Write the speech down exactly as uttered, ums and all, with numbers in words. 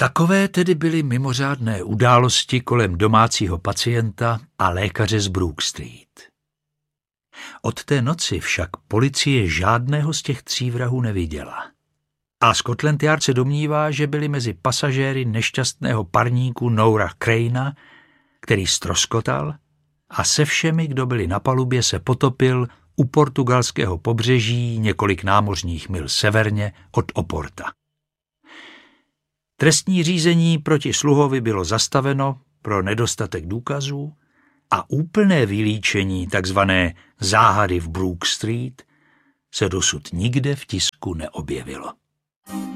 Takové tedy byly mimořádné události kolem domácího pacienta a lékaře z Brook Street. Od té noci však policie žádného z těch tří vrahů neviděla. A Scotland Yard se domnívá, že byli mezi pasažéry nešťastného parníku Noura Craina, který ztroskotal, a se všemi, kdo byli na palubě, se potopil u portugalského pobřeží několik námořních mil severně od Oporta. Trestní řízení proti sluhovi bylo zastaveno pro nedostatek důkazů a úplné vylíčení takzvané záhady v Brook Street se dosud nikde v tisku neobjevilo.